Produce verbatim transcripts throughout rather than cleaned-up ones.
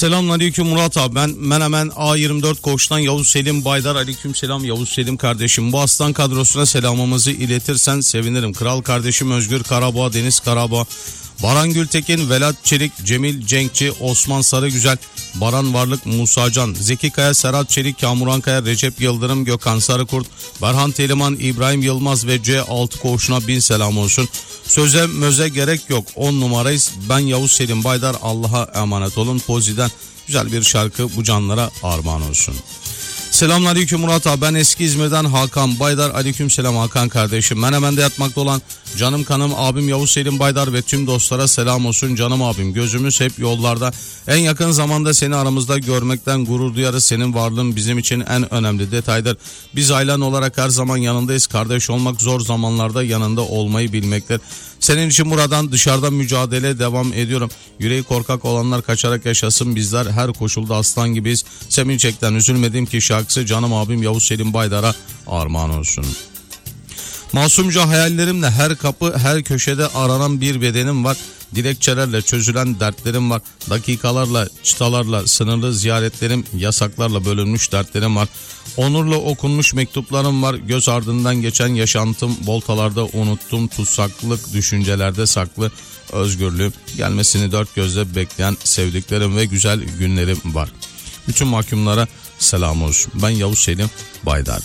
Selamünaleyküm Murat abi. Ben Menemen A yirmi dört Koç'tan Yavuz Selim Baydar. Aleykümselam Yavuz Selim kardeşim. Bu aslan kadrosuna selamımızı iletirsen sevinirim. Kral kardeşim Özgür Karaboğa, Deniz Karaboğa, Baran Gültekin, Velat Çelik, Cemil Cenkçi, Osman Sarıgüzel, Baran Varlık, Musa Can, Zeki Kaya, Serhat Çelik, Kamuran Kaya, Recep Yıldırım, Gökhan Sarıkurt, Berhan Teliman, İbrahim Yılmaz ve C altı Koğuşu'na bin selam olsun. Söze möze gerek yok. on numarayız. Ben Yavuz Selim Baydar. Allah'a emanet olun. Pozi'den güzel bir şarkı bu canlara armağan olsun. Selamünaleyküm Murat abi. Ben eski İzmir'den Hakan Baydar. Aleykümselam Hakan kardeşim. Menemen'de yatmakta olan canım kanım abim Yavuz Selim Baydar ve tüm dostlara selam olsun canım abim. Gözümüz hep yollarda. En yakın zamanda seni aramızda görmekten gurur duyarız. Senin varlığın bizim için en önemli detaydır. Biz ailen olarak her zaman yanındayız. Kardeş olmak zor zamanlarda yanında olmayı bilmektir. Senin için buradan dışarıda mücadele devam ediyorum. Yüreği korkak olanlar kaçarak yaşasın. Bizler her koşulda aslan gibiyiz. Sevinçekten üzülmedim ki şarkısı canım abim Yavuz Selim Baydar'a armağan olsun. Masumca hayallerimle her kapı her köşede aranan bir bedenim var. Dilekçelerle çözülen dertlerim var. Dakikalarla, çıtalarla, sınırlı ziyaretlerim, yasaklarla bölünmüş dertlerim var. Onurla okunmuş mektuplarım var. Göz ardından geçen yaşantım, voltalarda unuttum, tutsaklık düşüncelerde saklı, özgürlüğüm gelmesini dört gözle bekleyen sevdiklerim ve güzel günlerim var. Bütün mahkumlara selam olsun. Ben Yavuz Selim Baydar.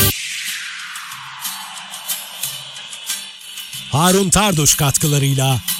Harun Tarduş katkılarıyla